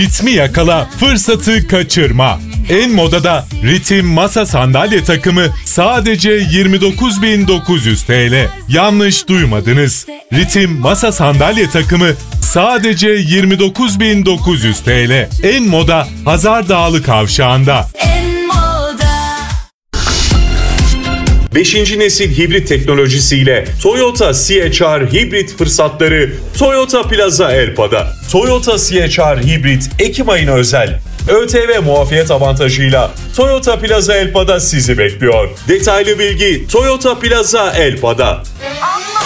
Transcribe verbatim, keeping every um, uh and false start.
ritmi yakala, fırsatı kaçırma. En modada ritim masa sandalye takımı sadece yirmi dokuz bin dokuz yüz T L. Yanlış duymadınız. Ritim masa sandalye takımı sadece yirmi dokuz bin dokuz yüz T L. En moda Hazardağlı Kavşağı'nda. beşinci nesil hibrit teknolojisiyle Toyota C H R hibrit fırsatları Toyota Plaza Elpa'da. Toyota C H R hibrit Ekim ayına özel ÖTV muafiyet avantajıyla Toyota Plaza Elpa'da sizi bekliyor. Detaylı bilgi Toyota Plaza Elpa'da.